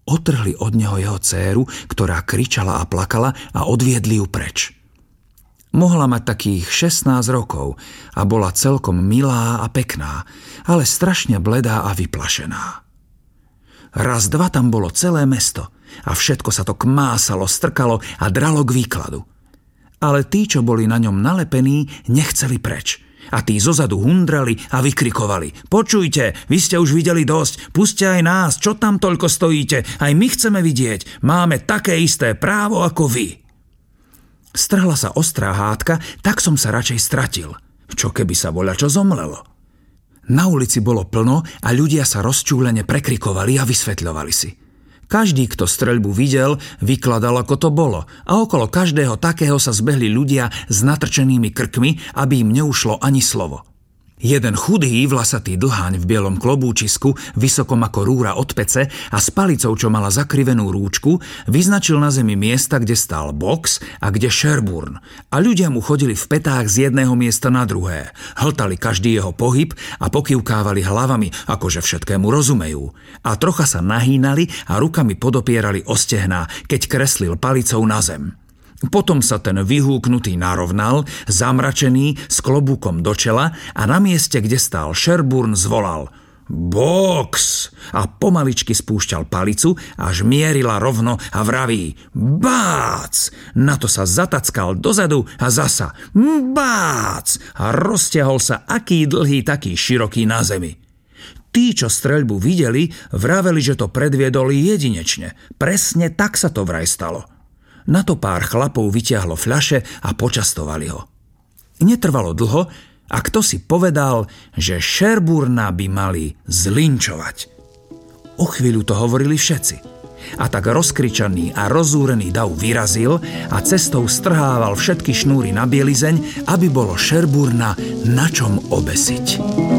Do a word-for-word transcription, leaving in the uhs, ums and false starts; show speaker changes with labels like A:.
A: Otrhli od neho jeho dcéru, ktorá kričala a plakala, a odviedli ju preč. Mohla mať takých šestnásť rokov a bola celkom milá a pekná, ale strašne bledá a vyplašená. Raz dva tam bolo celé mesto a všetko sa to kmásalo, strkalo a dralo k výkladu. Ale tí, čo boli na ňom nalepení, nechceli preč. A tí zozadu hundrali a vykrikovali: Počujte, vy ste už videli dosť, puste aj nás, čo tam toľko stojíte, aj my chceme vidieť, máme také isté právo ako vy. Strhla sa ostrá hádka, tak som sa radšej stratil. Čo keby sa voľačo zomlelo? Na ulici bolo plno a ľudia sa rozčúlene prekrikovali a vysvetľovali si. Každý, kto streľbu videl, vykladal, ako to bolo, a okolo každého takého sa zbehli ľudia s natrčenými krkmi, aby im neušlo ani slovo. Jeden chudý, vlasatý dlháň v bielom klobúčisku, vysokom ako rúra od pece a s palicou, čo mala zakrivenú rúčku, vyznačil na zemi miesta, kde stál box a kde Sherburne. A ľudia mu chodili v petách z jedného miesta na druhé. Hltali každý jeho pohyb a pokývkávali hlavami, akože všetkému rozumejú. A trocha sa nahínali a rukami podopierali o stehná, keď kreslil palicou na zem. Potom sa ten vyhúknutý narovnal, zamračený, s klobúkom do čela, a na mieste, kde stál Sherburne, zvolal Box! A pomaličky spúšťal palicu, až mierila rovno a vraví Bác! Na to sa zatackal dozadu a zasa Bác! A roztiahol sa aký dlhý, taký široký na zemi. Tí, čo streľbu videli, vraveli, že to predviedol jedinečne. Presne tak sa to vraj stalo. Na to pár chlapov vyťahlo fľaše a počastovali ho. Netrvalo dlho a kto si povedal, že Sherburna by mali zlinčovať. O chvíľu to hovorili všetci. A tak rozkričaný a rozúrený dav vyrazil a cestou strhával všetky šnúry na bielizeň, aby bolo Sherburna na čom obesiť.